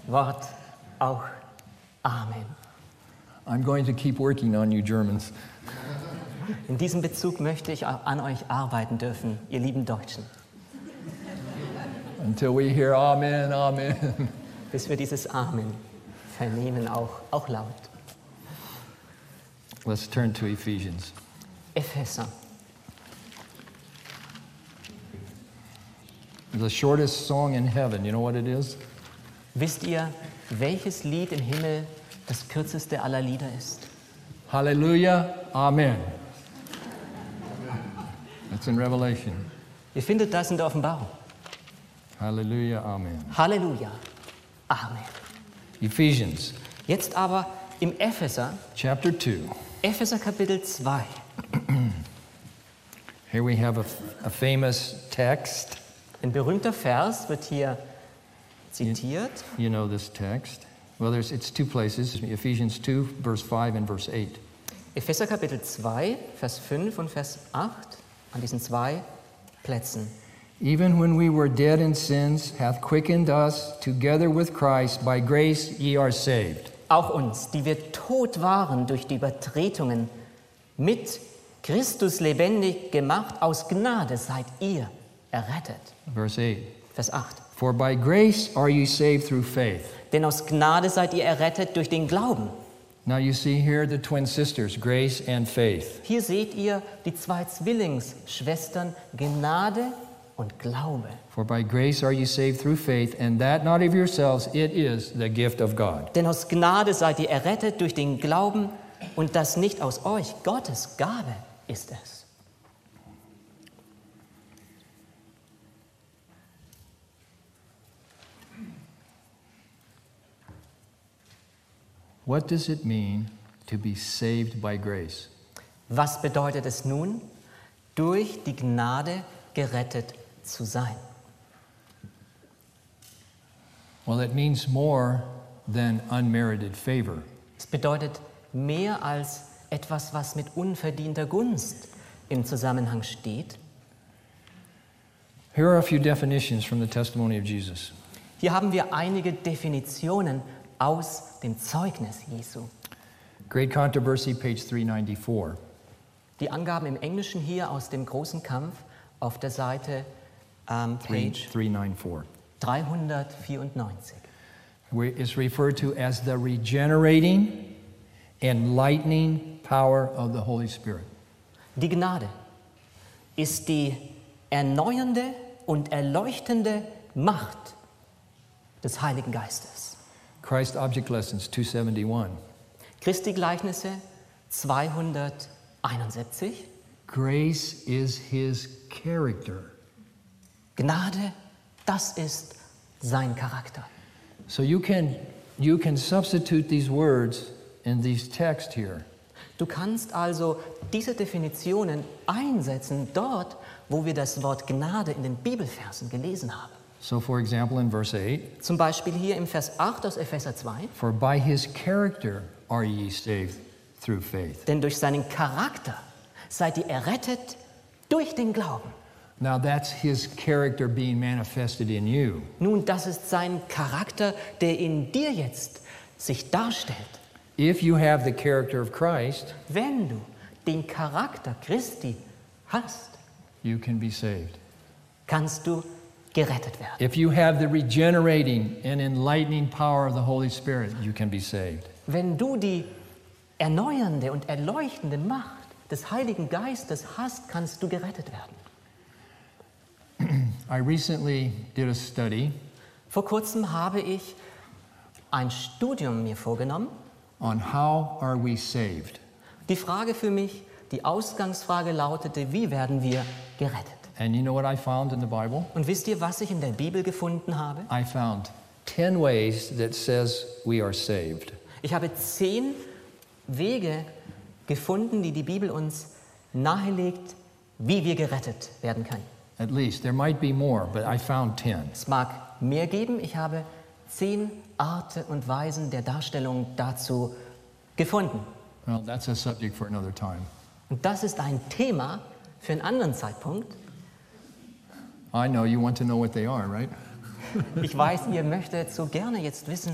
Wort auch Amen. I'm going to keep working on you Germans. In diesem Bezug möchte ich auch an euch arbeiten dürfen, ihr lieben Deutschen, Until we hear Amen, Amen. bis wir dieses Amen vernehmen, auch laut. Let's turn to Ephesians. Epheser, The shortest song in heaven, you know what it is? wisst ihr, welches Lied im Himmel das kürzeste aller Lieder ist? Hallelujah, Amen. That's in Revelation. Ihr findet das in der Offenbarung. Hallelujah, Amen. Halleluja, Amen. Ephesians Jetzt aber im Epheser, chapter 2. Epheser Kapitel 2. Here we have a famous text. Ein berühmter Vers wird hier zitiert. You know this text. Well, it's two places. Ephesians 2, verse 5 and verse 8. Epheser Kapitel 2, Vers 5 und Vers 8, an diesen zwei Plätzen. Even when we were dead in sins, hath quickened us together with Christ. By grace ye are saved. Auch uns, die wir tot waren durch die Übertretungen, mit Christus lebendig gemacht, aus Gnade seid ihr errettet. Verse 8. Vers 8. For by grace are you saved through faith. Denn aus Gnade seid ihr errettet durch den Glauben. Now you see here the twin sisters, grace and faith. Hier seht ihr die zwei Zwillingsschwestern, Gnade und Glaube. For by grace are you saved through faith, and that not of yourselves, it is the gift of God. Denn aus Gnade seid ihr errettet durch den Glauben und das nicht aus euch. Gottes Gabe ist es. What does it mean to be saved by grace? Was bedeutet es nun, durch die Gnade gerettet zu sein? Well, it means more than unmerited favor. Es bedeutet mehr als etwas, was mit unverdienter Gunst im Zusammenhang steht. Here are a few definitions from the testimony of Jesus. Hier haben wir einige Definitionen aus dem Zeugnis Jesu. Great Controversy, page 394. Die Angaben im Englischen hier aus dem großen Kampf auf der Seite Page 394. 394. It's referred to as the regenerating, enlightening power of the Holy Spirit. Die Gnade ist die erneuernde und erleuchtende Macht des Heiligen Geistes. Christ Object Lessons 271. Christi Gleichnisse 271. Grace is his character. Gnade, das ist sein Charakter. So you can substitute these words in these texts here. Du kannst also diese Definitionen einsetzen dort, wo wir das Wort Gnade in den Bibelversen gelesen haben. So for example in verse 8, Zum Beispiel hier im Vers 8 aus Epheser 2. for by his character are ye saved through faith. Denn durch seinen Charakter seid ihr errettet durch den Glauben. Now that's his character being manifested in you. Nun, das ist sein Charakter, der in dir jetzt sich darstellt. If you have the character of Christ, Wenn du den Charakter Christi hast, you can be saved. kannst du gerettet werden. If you have the regenerating and enlightening power of the Holy Spirit, you can be saved. Wenn du die erneuernde und erleuchtende Macht des Heiligen Geistes hast, kannst du gerettet werden. I recently did a study Vor kurzem habe ich ein Studium mir vorgenommen. on how are we saved. Die Frage für mich, die Ausgangsfrage lautete, wie werden wir gerettet? And you know what I found in the Bible? Und wisst ihr, was ich in der Bibel gefunden habe? I found 10 ways that says we are saved. Ich habe 10 Wege gefunden, die die Bibel uns nahelegt, wie wir gerettet werden können. At least. There might be more, but I found 10. Es mag mehr geben, ich habe 10 Arten und Weisen der Darstellung dazu gefunden. Well, that's a subject for another time. Und das ist ein Thema für einen anderen Zeitpunkt. I know you want to know what they are, right? Ich weiß, ihr möchtet so gerne jetzt wissen,